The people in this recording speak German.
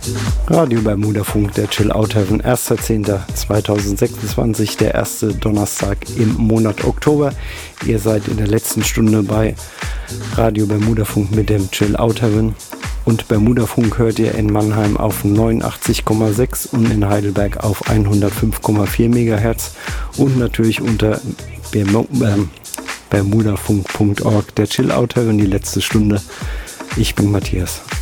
Radio Bermudafunk, der Chill Out Heaven, 1.10.2026, der erste Donnerstag im Monat Oktober. Ihr seid in der letzten Stunde bei Radio Bermudafunk mit dem Chill Out Heaven. Und Bermudafunk hört ihr in Mannheim auf 89,6 und in Heidelberg auf 105,4 MHz und natürlich unter bermudafunk.org, der Chill Out Heaven, die letzte Stunde. Ich bin Matthias.